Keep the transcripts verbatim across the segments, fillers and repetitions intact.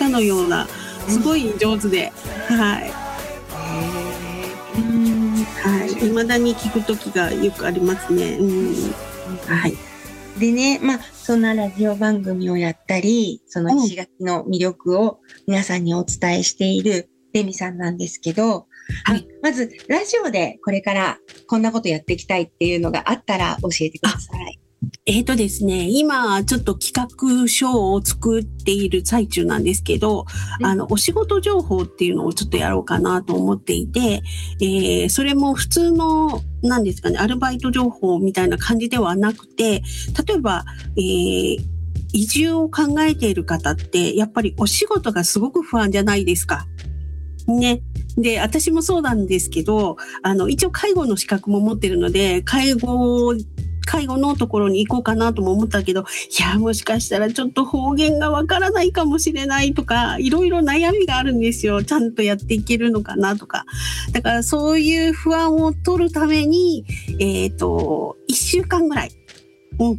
かのようなすごい上手で、はい。うん、はい。未だに聞く時がよくありますね。うん、はい。 でね、まあ、そんなラジオ番組をやったり、その石垣の魅力を皆さんにお伝えしているレミさんなんですけど、はい、まず、ラジオでこれからこんなことやっていきたいっていうのがあったら教えてください。 えーとですね、今ちょっと企画書を作っている最中なんですけど、うん、あの、お仕事情報っていうのをちょっとやろうかなと思っていて、えー、それも普通の、なんですかね、アルバイト情報みたいな感じではなくて、例えば、えー、移住を考えている方って、やっぱりお仕事がすごく不安じゃないですか。ね。で、私もそうなんですけど、あの、一応介護の資格も持ってるので、介護、介護のところに行こうかなとも思ったけど、いや、もしかしたらちょっと方言がわからないかもしれないとか、いろいろ悩みがあるんですよ。ちゃんとやっていけるのかなとか。だからそういう不安を取るために、えっと、いっしゅうかんぐらい、うん、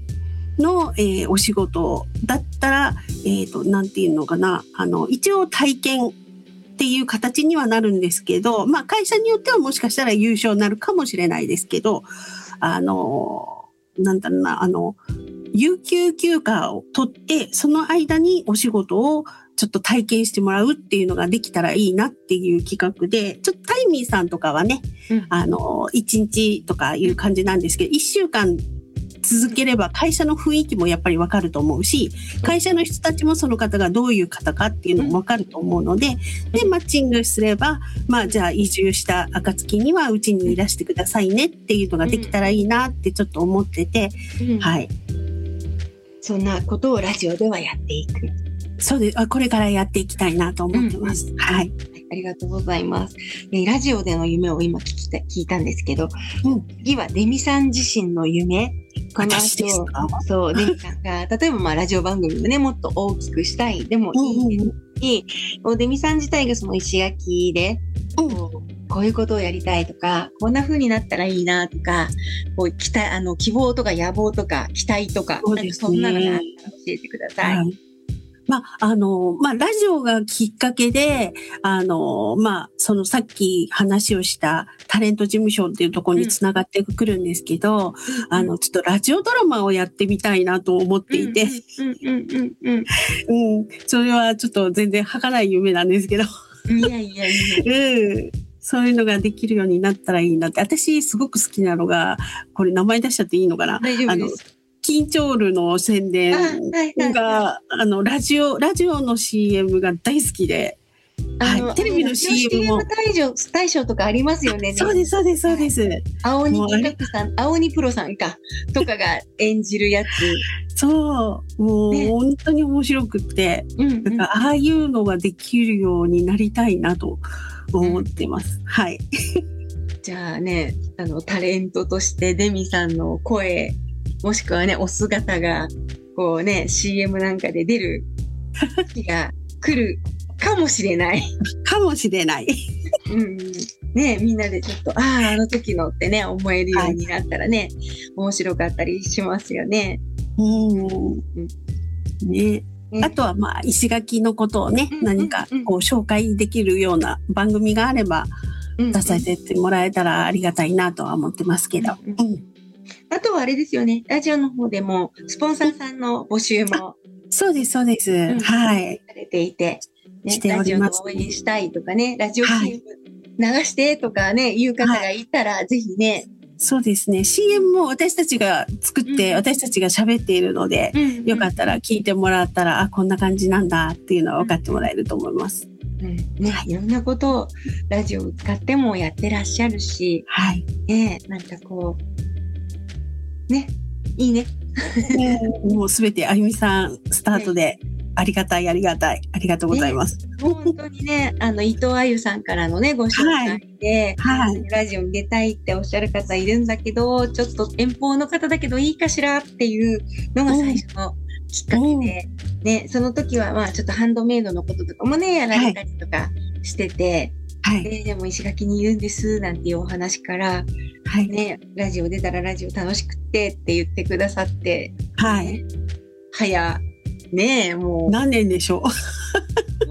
の、えー、お仕事だったら、えっと、なんていうのかな、あの、一応体験っていう形にはなるんですけど、まあ会社によってはもしかしたら優勝になるかもしれないですけど、あの、なんだろうな、あの、有給休暇を取って、その間にお仕事をちょっと体験してもらうっていうのができたらいいなっていう企画で、ちょっとタイミーさんとかはね、うん、あの、いちにちとかいう感じなんですけど、いっしゅうかん続ければ会社の雰囲気もやっぱりわかると思うし、会社の人たちもその方がどういう方かっていうのもわかると思うので、で、マッチングすれば、まあじゃあ移住した暁にはうちにいらしてくださいねっていうのができたらいいなってちょっと思ってて、うん、はい。 そんなことをラジオではやっていく。 そうです。これからやっていきたいなと思ってます。うん、はい。 ありがとうございます。えー、ラジオでの夢を今聞きた、聞いたんですけど、うん、次はデミさん自身の夢。この後、そう、デミさんが、例えばまあラジオ番組をね、もっと大きくしたいでもいいし、うんうん、デミさん自体がその石垣で、うん、こう、こういうことをやりたいとか、こんな風になったらいいなとか、こう期待、あの、希望とか野望とか、期待とか、そうですね、なんかそんなのがあったら教えてください。はい、 まあ、あの、まあ、ラジオがきっかけで、あの、まあ、そのさっき話をしたタレント事務所っていうところにつながってくるんですけど、うん、あの、ちょっとラジオドラマをやってみたいなと思っていて、うん、それはちょっと全然儚い夢なんですけど、 いやいやいや、うん。そういうのができるようになったらいいなって、私すごく好きなのが、これ名前出しちゃっていいのかな？ 大丈夫です。 あのキンチョールの宣伝が、あ、はいはいはい、あの、ラジオ、ラジオの シーエム が大好きで、はい、テレビの シーエム も。 シーエム 大賞、大賞とかありますよね。 そうです、そうです、そうです。 青鬼企画さん、青鬼プロさんか、とかが演じるやつ。 そう、もう、ね、本当に面白くって、うんうん、なんかああいうのができるようになりたいなと思ってます。うん、はい。 じゃあね、あの、タレントとしてデミさんの声、もしくはね、お姿が、こうね、シーエム なんかで出る日が来るかもしれない。 かもしれない。 うん、ね、みんなでちょっと、ああ、あの時のってね、思えるようになったらね、はい、面白かったりしますよね。 うん。ね。あとはまあ、石垣のことをね、うん、何かこう紹介できるような番組があれば、出させてもらえたらありがたいなとは思ってますけど。うんうん、 あとはあれですよね。ラジオの方でも、スポンサーさんの募集も。 そうです、そうです。うん、はい。 されていて、ね、 しております。 ラジオの応援したいとかね、ラジオ シーエム 流してとかね、いう方がいたら、はい、ぜひね。 そうですね。シーエム も私たちが作って、うん、私たちが喋っているので、うんうん、よかったら聞いてもらったら、あ、こんな感じなんだっていうのは分かってもらえると思います。 うんね、いろんなことをラジオを使ってもやってらっしゃるし、 はい。 ね、なんかこう、ね、いいね。 ねもうすべてあゆみさんスタートで、ありがたい、ありがたい、ありがとうございます。 ね、本当にね、あの、伊藤あゆさんからのね、ご紹介で、はいはい、ラジオに出たいっておっしゃる方いるんだけど、ちょっと遠方の方だけどいいかしらっていうのが最初のきっかけで、ね、その時はまあちょっとハンドメイドのこととかもね、やられたりとかしてて、はい、で, でも石垣にいるんですなんていうお話から、はい、ね、ラジオ出たらラジオ楽しくってって言ってくださって、 はい、 早、ねえ、もう。 何年でしょ